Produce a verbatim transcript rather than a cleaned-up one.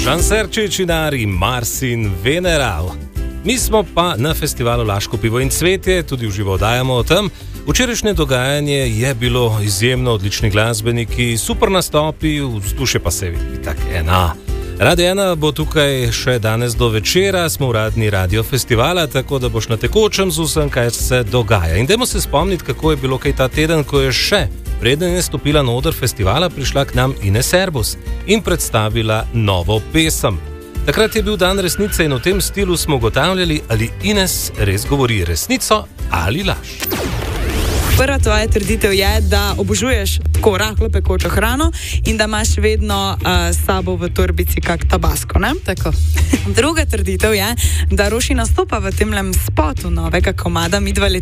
Žan Serčič in Ari, Mars in Veneral. Mi smo pa na festivalu Laško pivo in cvetje, tudi v živo oddajamo o tem. Včerajšnje dogajanje je bilo izjemno, odlični glasbeniki, super nastopi, vzdušje pa se vidi tako ena. Radio ena bo tukaj še danes do večera, smo uradni radio festivala, tako da boš na tekočem z vsem, kaj se dogaja. In dajmo se spomniti, kako je bilo kaj ta teden, ko je še, preden je stopila na oder festivala, prišla k nam Ines Erbus in predstavila novo pesem. Takrat je bil dan resnice in v tem stilu smo ugotavljali, ali Ines res govori resnico ali laž. Prva tvoja trditev je, da obožuješ tako rahlo pekočo hrano in da imaš vedno uh, s sabo v torbici kak tabasko, ne? Tako. Druga trditev je, da Roši nastopa v temlem spotu novega komada Midva